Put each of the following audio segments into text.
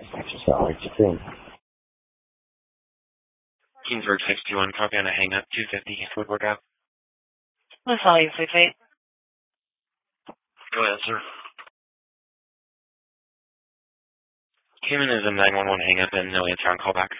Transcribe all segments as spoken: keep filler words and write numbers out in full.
Just Valley sixteen. Kingsburg six two one, copy on a hang up, two fifty, Woodward Ave. What's all you six eight? Go ahead, sir. Came in as a nine one one hang up and no answer on callback.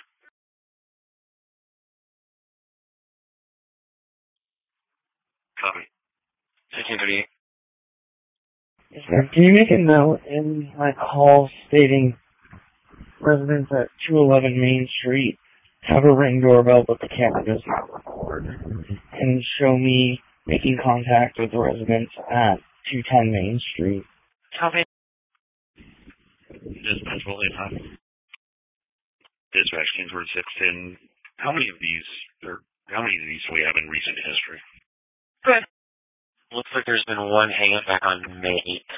Copy. fifteen thirty-eight. Yes, sir. Can you make a note in my call stating residents at two eleven Main Street have a Ring doorbell but the camera does not record, and show me making contact with the residents at two ten Main Street? Copy. Dispatch, what they have? Dispatch, Kingsburg six ten. How many of these, or how many of these do we have in recent history? Good. Looks like there's been one hang up back on May eighth.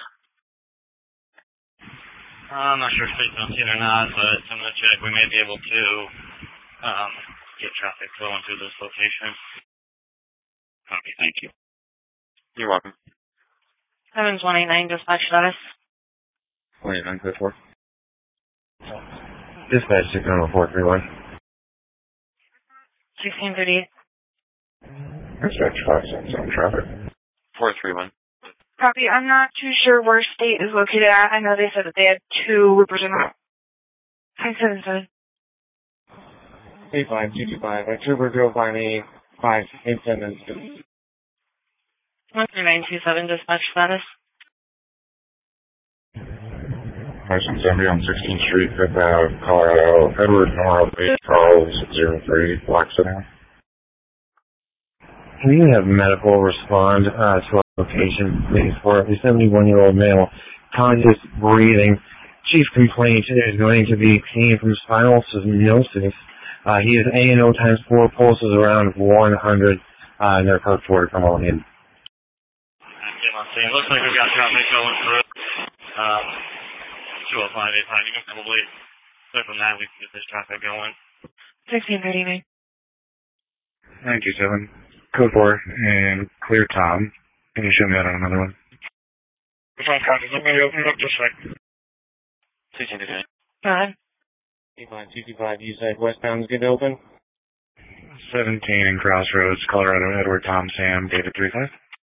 I'm not sure if it's on it or not, but I'm going to check. We may be able to um, get traffic flowing through this location. Copy, thank you. You're welcome. seven twenty-nine dispatch status. twenty-nine, code four. Dispatch six oh four three one. sixteen thirty-eight. Dispatch five six on traffic. four three one. Copy. I'm not too sure where state is located at. I know they said that they had two representatives. five seven seven. eight five two two five. October drove by me. five eight seven. one three nine two seven dispatch status. License seventy on sixteenth Street, Fifth Avenue, Colorado. Edward North, Charles, zero three, Black Sedan. Can you have medical respond uh, to our location, please, for a seventy-one-year-old male, conscious breathing. Chief complaint is going to be pain from spinal stenosis. Uh, he is A and O times four, pulses around one hundred, uh, and they're code for come on in. It looks like we've got traffic going through. Um, two oh five, eight five. You can probably click on that. We can get this traffic going. sixteen thirty-nine. nine two seven. Code four and clear Tom. Can you show me that on another one? Which one copies? Let me open it up just a second. sixteen thirty-nine. Go ahead. eight five two two five, you said westbound is good to open? seventeen in Crossroads, Colorado, Edward, Tom, Sam, David three five.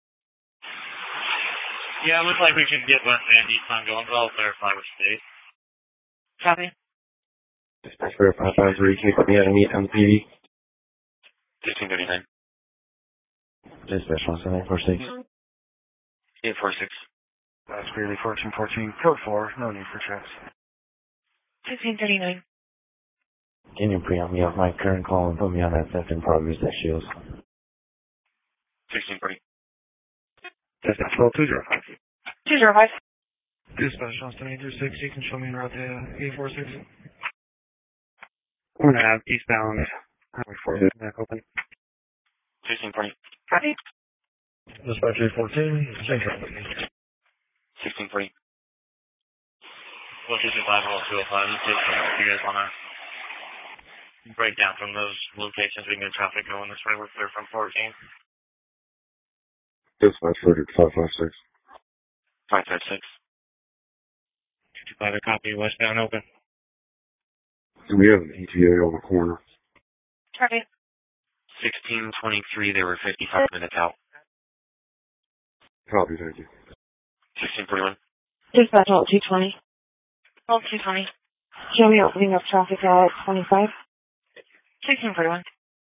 Yeah, it looks like we can get west and east on going, but I'll verify with state. Copy. Dispatch for five five three, can you put me at a meet on the P V? sixteen thirty-nine. Dispatch one seven eight four six. eight four six. That's Greeley fourteen fourteen, code four, no need for checks. sixteen thirty-nine. Can you pre-op me off my current call and put me on that theft in progress that shields? sixteen forty. Dispatch twelve two zero five. two zero five. Dispatch Austin eight three six, you can show me around the eight four six. We're gonna have eastbound Highway four back open. sixteen forty. Copy. Dispatch eight fourteen, same traffic. sixteen forty. Well, two two five, well, two oh five. Let's see if you guys want to break down from those locations. We can get traffic going this way. We're clear from fourteen. Dispatch ordered five five six. five five six. two two five, a copy, westbound open. And we have an E T A on the corner. Copy. sixteen twenty-three, they were fifty-five minutes out. Copy, thank you. sixteen forty-one. Dispatch alt two twenty. Alt two twenty. Show me opening up traffic at twenty-five. sixteen forty-one.